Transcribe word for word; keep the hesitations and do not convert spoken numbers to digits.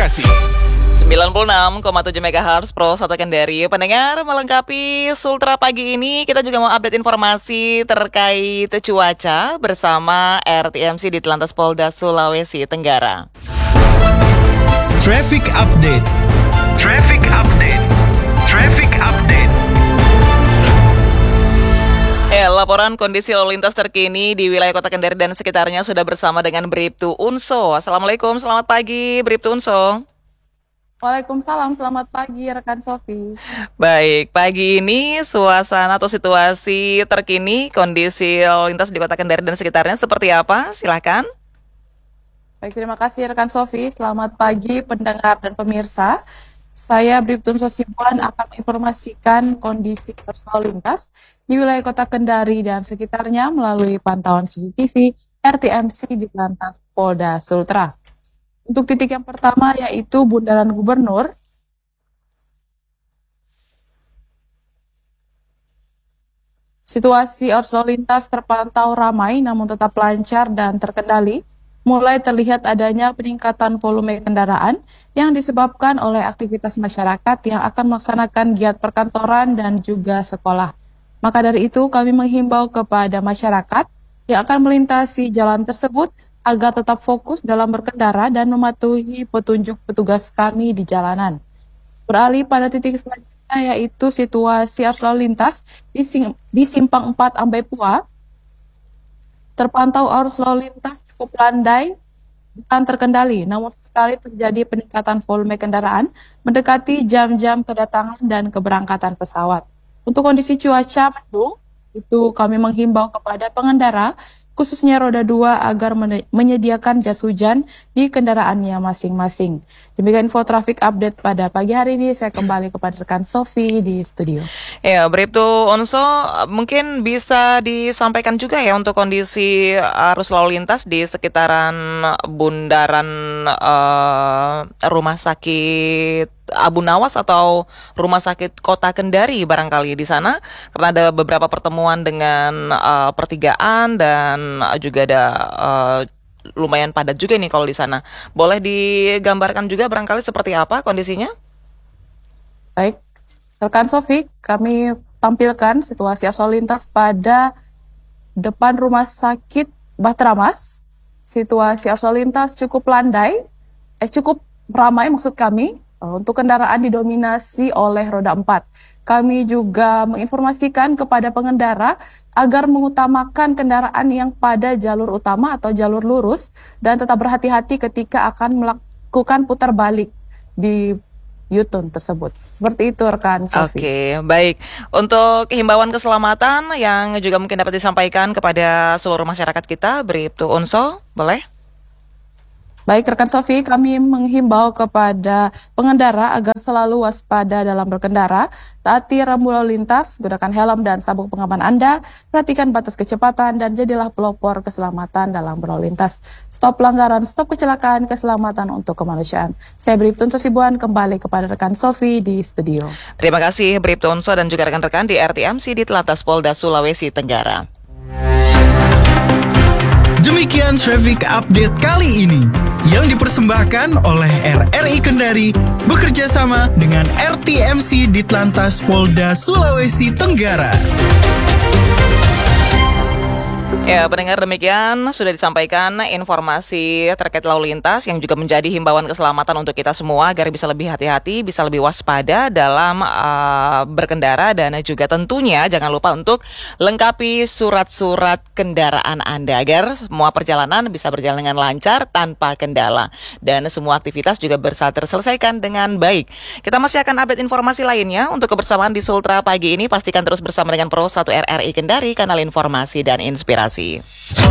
inspirasi. sembilan puluh enam koma tujuh megahertz Pro satu Kendari. Pendengar, melengkapi Sultra pagi ini, kita juga mau update informasi terkait cuaca bersama R T M C di Telantas Polda Sulawesi Tenggara. Traffic Update. Traffic Update. Traffic Update. Ya, laporan kondisi lalu lintas terkini di wilayah Kota Kendari dan sekitarnya sudah bersama dengan Bribtu Unso. Assalamualaikum, selamat pagi Bribtu Unso. Waalaikumsalam, selamat pagi rekan Sofi. Baik, pagi ini suasana atau situasi terkini kondisi lalu lintas di Kota Kendari dan sekitarnya seperti apa? Silakan. Baik, terima kasih rekan Sofi. Selamat pagi pendengar dan pemirsa. Saya Bribtu Unso Sibuan akan menginformasikan kondisi arus lalu lintas di wilayah Kota Kendari dan sekitarnya melalui pantauan C C T V R T M C di Telantas Polda Sultra. Untuk titik yang pertama yaitu Bundaran Gubernur. Situasi arus lalu lintas terpantau ramai namun tetap lancar dan terkendali. Mulai terlihat adanya peningkatan volume kendaraan yang disebabkan oleh aktivitas masyarakat yang akan melaksanakan giat perkantoran dan juga sekolah. Maka dari itu kami menghimbau kepada masyarakat yang akan melintasi jalan tersebut agar tetap fokus dalam berkendara dan mematuhi petunjuk petugas kami di jalanan. Beralih pada titik selanjutnya yaitu situasi arus lalu lintas di, Sing- di Simpang empat Ambepua. Terpantau arus lalu lintas cukup landai dan terkendali, namun sekali terjadi peningkatan volume kendaraan mendekati jam-jam kedatangan dan keberangkatan pesawat. Untuk kondisi cuaca mendung, itu kami menghimbau kepada pengendara, khususnya roda dua, agar men- menyediakan jas hujan di kendaraannya masing-masing. Demikian info traffic update pada pagi hari ini. Saya kembali kepada rekan Sofi di studio. Ya, Bribtu Unso, mungkin bisa disampaikan juga ya untuk kondisi arus lalu lintas di sekitaran bundaran uh, rumah sakit Abu Nawas atau rumah sakit Kota Kendari barangkali di sana, karena ada beberapa pertemuan dengan uh, pertigaan dan juga ada uh, lumayan padat juga nih kalau di sana. Boleh digambarkan juga barangkali seperti apa kondisinya? Baik, rekan Sofi, kami tampilkan situasi arus lalu lintas pada depan rumah sakit Bahteramas. Situasi arus lalu lintas cukup landai, eh cukup ramai maksud kami. Untuk kendaraan didominasi oleh roda empat. Kami juga menginformasikan kepada pengendara agar mengutamakan kendaraan yang pada jalur utama atau jalur lurus dan tetap berhati-hati ketika akan melakukan putar balik di U-turn tersebut. Seperti itu rekan Sofi. Oke, baik. Untuk himbauan keselamatan yang juga mungkin dapat disampaikan kepada seluruh masyarakat kita, Bribtu Unso, boleh? Baik rekan Sofi, kami menghimbau kepada pengendara agar selalu waspada dalam berkendara, taati rambu lalu lintas, gunakan helm dan sabuk pengaman Anda, perhatikan batas kecepatan dan jadilah pelopor keselamatan dalam berlalu lintas. Stop pelanggaran, stop kecelakaan, keselamatan untuk kemanusiaan. Saya Bribtu Unso Sibuan, kembali kepada rekan Sofi di studio. Terima kasih Bribtu Unso dan juga rekan-rekan di R T M C di Telantas Polda Sulawesi Tenggara. Demikian traffic update kali ini yang dipersembahkan oleh R R I Kendari bekerja sama dengan R T M C di Telantas Polda Sulawesi Tenggara. Ya, pendengar, demikian sudah disampaikan informasi terkait lalu lintas yang juga menjadi himbauan keselamatan untuk kita semua agar bisa lebih hati-hati, bisa lebih waspada dalam uh, berkendara dan juga tentunya jangan lupa untuk lengkapi surat-surat kendaraan Anda agar semua perjalanan bisa berjalan dengan lancar tanpa kendala dan semua aktivitas juga bisa terselesaikan dengan baik. Kita masih akan update informasi lainnya. Untuk kebersamaan di Sultra pagi ini pastikan terus bersama dengan Pro satu R R I Kendari, kanal informasi dan inspirasi.